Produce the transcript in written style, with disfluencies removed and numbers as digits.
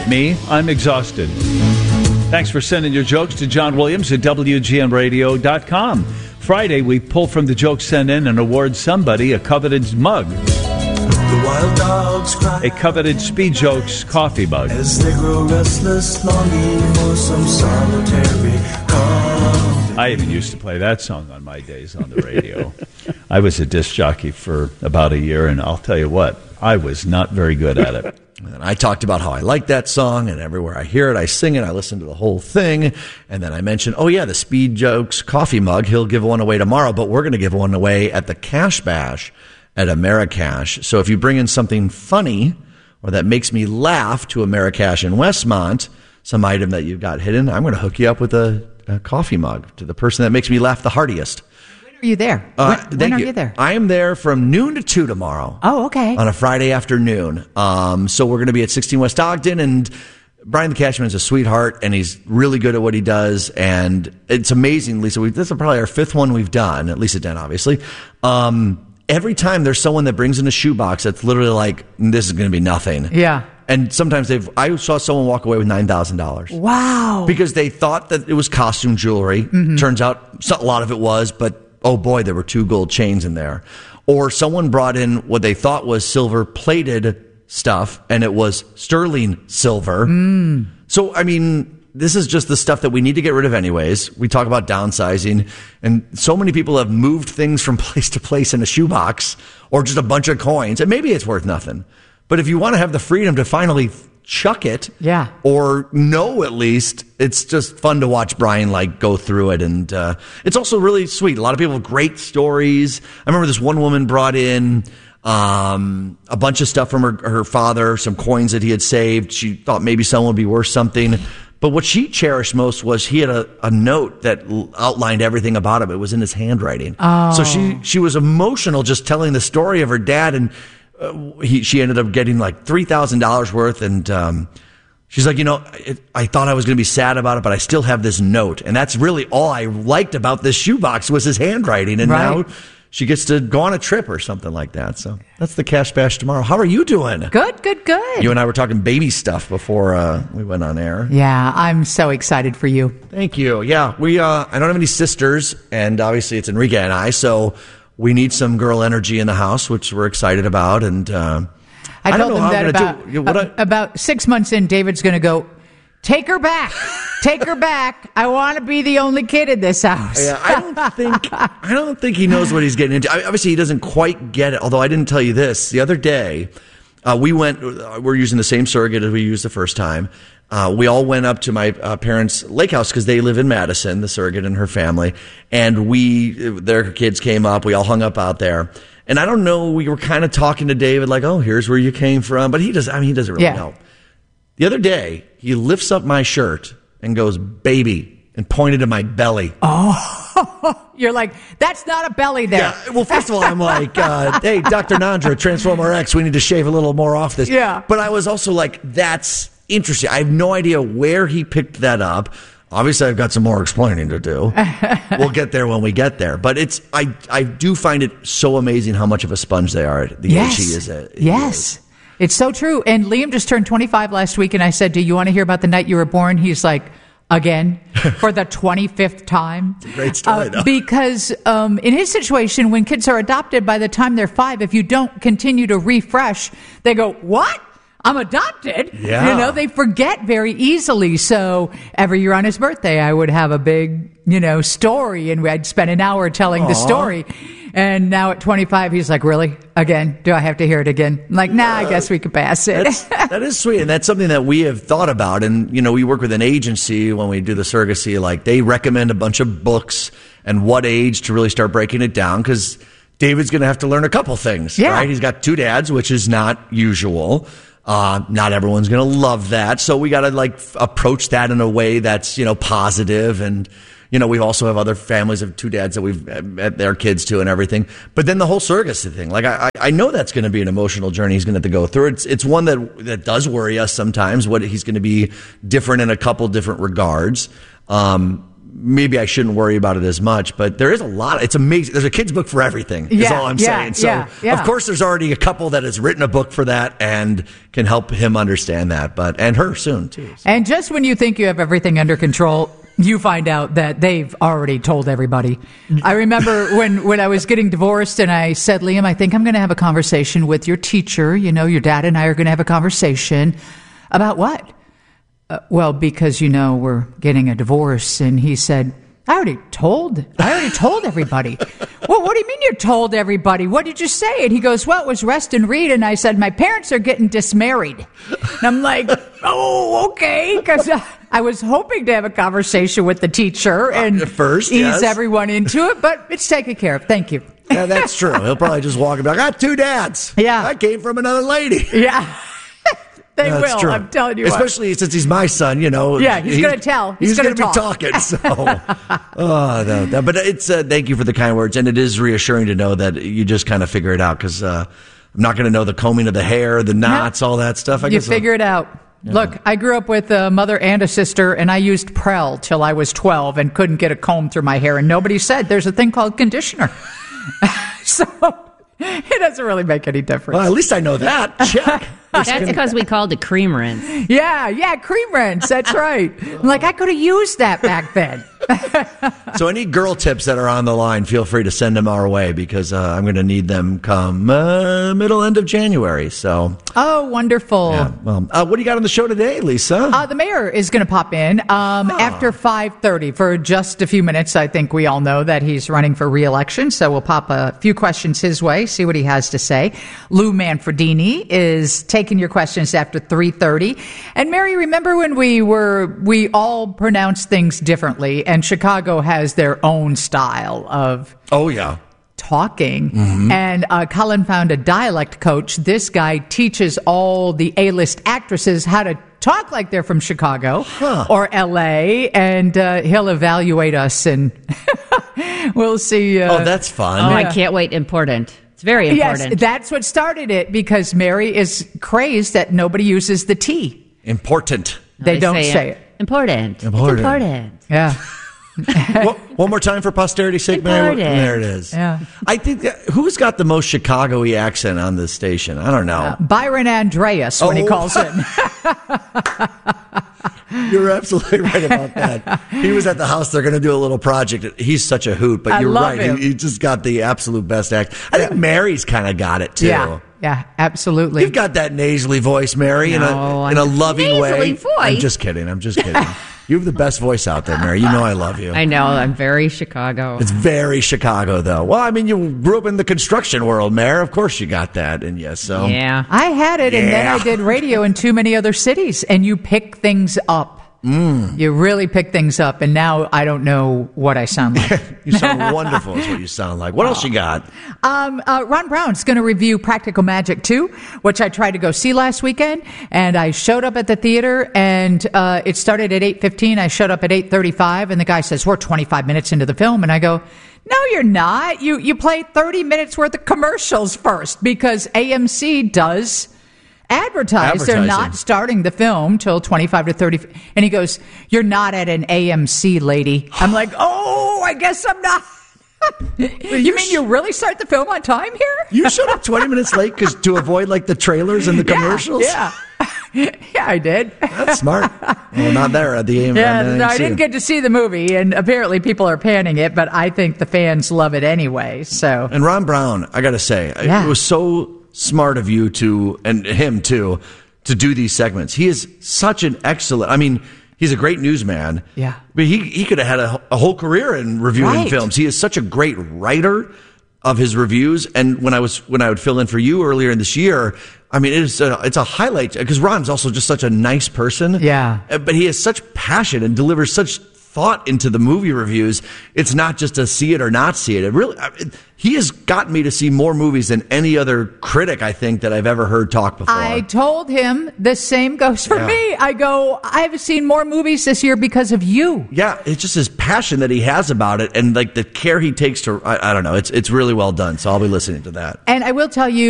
Me, I'm exhausted. Thanks for sending your jokes to John Williams at WGNradio.com. Friday, we pull from the jokes sent in and award somebody a coveted mug. The wild dogs cry. A coveted Speed Jokes coffee mug. As they grow restless, longing for some solitary calm. I even used to play that song on my days on the radio. I was a disc jockey for about a year, and I'll tell you what, I was not very good at it. And I talked about how I like that song, and everywhere I hear it, I sing it, I listen to the whole thing. And then I mentioned, oh yeah, the Speed Jokes coffee mug, he'll give one away tomorrow, but we're going to give one away at the Cash Bash at Americash. So if you bring in something funny or that makes me laugh to Americash in Westmont, some item that you've got hidden, I'm going to hook you up with a coffee mug to the person that makes me laugh the hardiest. When are you there? When are you there? I am there from noon to 2 tomorrow. Oh, okay. On a Friday afternoon. So we're going to be at 16 West Ogden, and Brian the Cashman's a sweetheart, and he's really good at what he does, and it's amazing, Lisa. This is probably our 5th one we've done, at least at Den, obviously. Every time there's someone that brings in a shoebox that's literally like, this is going to be nothing. Yeah. And sometimes I saw someone walk away with $9,000. Wow. Because they thought that it was costume jewelry. Mm-hmm. Turns out a lot of it was, but oh boy, there were 2 gold chains in there. Or someone brought in what they thought was silver plated stuff, and it was sterling silver. So, I mean, this is just the stuff that we need to get rid of anyways. We talk about downsizing, and so many people have moved things from place to place in a shoebox or just a bunch of coins, and maybe it's worth nothing. But if you want to have the freedom to finally chuck it, yeah, or know at least, it's just fun to watch Brian like go through it, and it's also really sweet. A lot of people have great stories. I remember this one woman brought in a bunch of stuff from her father, some coins that he had saved. She thought maybe someone would be worth something. But what she cherished most was he had a note that outlined everything about him. It was in his handwriting. Oh. So she was emotional just telling the story of her dad, and she ended up getting like $3,000 worth. And she's like, I thought I was going to be sad about it, but I still have this note. And that's really all I liked about this shoebox was his handwriting. And right. Now she gets to go on a trip or something like that. So that's the Cash Bash tomorrow. How are you doing? Good. You and I were talking baby stuff before we went on air. Yeah, I'm so excited for you. Thank you. Yeah, I don't have any sisters, and obviously it's Enrique and I, so we need some girl energy in the house, which we're excited about. And I told them that about 6 months in, David's going to go, take her back. Take her back. I want to be the only kid in this house. Yeah, I don't think he knows what he's getting into. Obviously, he doesn't quite get it. Although I didn't tell you this the other day. We're using the same surrogate as we used the first time. We all went up to my parents' lake house because they live in Madison, the surrogate and her family. And their kids came up. We all hung up out there. And I don't know, we were kind of talking to David like, oh, here's where you came from. But he doesn't really know. The other day, he lifts up my shirt and goes, baby, and pointed to my belly. Oh, you're like, that's not a belly there. Yeah, well, first of all, I'm like, hey, Dr. Nandra, Transformer X, we need to shave a little more off this. Yeah. But I was also like, that's interesting. I have no idea where he picked that up. Obviously, I've got some more explaining to do. We'll get there when we get there. But I do find it so amazing how much of a sponge they are at the age he is at. Yes. It's so true. And Liam just turned 25 last week, and I said, do you want to hear about the night you were born? He's like, again, for the 25th time. It's a great story, though. Because in his situation, when kids are adopted, by the time they're 5, if you don't continue to refresh, they go, what? I'm adopted. Yeah. They forget very easily. So every year on his birthday, I would have a big, story, and I'd spend an hour telling the story. And now at 25, he's like, really? Again? Do I have to hear it again? I'm like, nah, I guess we could pass it. That is sweet. And that's something that we have thought about. And, we work with an agency when we do the surrogacy. Like, they recommend a bunch of books and what age to really start breaking it down. Because David's going to have to learn a couple things, right? He's got 2 dads, which is not usual. Not everyone's going to love that. So we got to approach that in a way that's, positive. And, we also have other families of 2 dads that we've met their kids to and everything. But then the whole surrogacy thing, I know that's going to be an emotional journey he's going to have to go through. It's one that does worry us sometimes, what he's going to be different in a couple different regards. maybe I shouldn't worry about it as much, but there is a lot. It's amazing. There's a kid's book for everything, is all I'm saying. So, of course, there's already a couple that has written a book for that and can help him understand that, and her soon, too. So. And just when you think you have everything under control, you find out that they've already told everybody. I remember when I was getting divorced and I said, Liam, I think I'm going to have a conversation with your teacher. You know, your dad and I are going to have a conversation about what? Well, because, we're getting a divorce. And he said, I already told everybody. Well, what do you mean you told everybody? What did you say? And he goes, well, it was rest and read. And I said, my parents are getting dismarried. And I'm like, oh, okay. Because I was hoping to have a conversation with the teacher and first, ease everyone into it, but it's taken care of. Thank you. Yeah, that's true. He'll probably just walk and be like, I got 2 dads. Yeah. I came from another lady. Yeah. They That's will. True. I'm telling you. Especially since he's my son, Yeah, he's going to tell. He's going to be talking. So, but it's thank you for the kind words, and it is reassuring to know that you just kind of figure it out because I'm not going to know the combing of the hair, the knots, all that stuff. I guess figure it out. Yeah. Look, I grew up with a mother and a sister, and I used Prel till I was 12 and couldn't get a comb through my hair, and nobody said there's a thing called conditioner. So it doesn't really make any difference. Well, at least I know that. Check. That's because we called it cream rinse. Yeah, cream rinse. That's right. I'm like, I could have used that back then. So any girl tips that are on the line, feel free to send them our way because I'm going to need them come middle end of January. So. Oh, wonderful. Yeah, well, what do you got on the show today, Lisa? The mayor is going to pop in after 5:30 for just a few minutes. I think we all know that he's running for re-election, so we'll pop a few questions his way, see what he has to say. Lou Manfredini is taking your questions after 3:30. And Mary, remember when we all pronounced things differently, and Chicago has their own style of talking. Mm-hmm. And Colin found a dialect coach. This guy teaches all the A-list actresses how to talk like they're from Chicago or L.A., and he'll evaluate us, and we'll see. That's fun. Oh, I can't wait. Important. It's very important. Yes, that's what started it, because Mary is crazed that nobody uses the T. Important. They don't say it. Important. Yeah. One more time for posterity's sake, Mary. There it is. Yeah. I think who's got the most Chicago-y accent on this station? I don't know. Byron Andreas when he calls in. You're absolutely right about that. He was at the house. They're going to do a little project. He's such a hoot, but you're right. He just got the absolute best act. I think Mary's kind of got it, too. Yeah, absolutely. You've got that nasally voice, Mary, in a loving way. Voice. I'm just kidding. You have the best voice out there, Mary. You know I love you. I know. I'm very Chicago. It's very Chicago, though. Well, I mean, you grew up in the construction world, Mary. Of course you got that. And yes, so. Yeah. I had it, and then I did radio in too many other cities, and you pick things up. You really pick things up, and now I don't know what I sound like. You sound wonderful is what you sound like. What else you got? Ron Brown's going to review Practical Magic 2, which I tried to go see last weekend, and I showed up at the theater, and it started at 8:15. I showed up at 8:35, and the guy says, we're 25 minutes into the film, and I go, no, you're not. You play 30 minutes worth of commercials first, because AMC does advertise. They're not starting the film till 25 to 30. And he goes, you're not at an AMC, lady. I'm like, oh, I guess I'm not. You mean you really start the film on time here? You showed up 20 minutes late to avoid like the trailers and the commercials? Yeah, I did. That's smart. Well, not there at the AMC. Yeah, no, I didn't get to see the movie, and apparently people are panning it, but I think the fans love it anyway. So. And Ron Brown, I got to say, it was so smart of you and him too, to do these segments. He is such an excellent, he's a great newsman. Yeah. But he could have had a whole career in reviewing films. He is such a great writer of his reviews. And when I would fill in for you earlier in this year, it's a highlight, because Ron's also just such a nice person. Yeah. But he has such passion and delivers such thought into the movie reviews. It's not just a see it or not see it. It really, he has gotten me to see more movies than any other critic, I think, that I've ever heard talk before. I told him the same goes for me. I go, I've seen more movies this year because of you. Yeah, it's just his passion that he has about it, and like the care he takes to, I don't know, it's really well done. So I'll be listening to that. And I will tell you,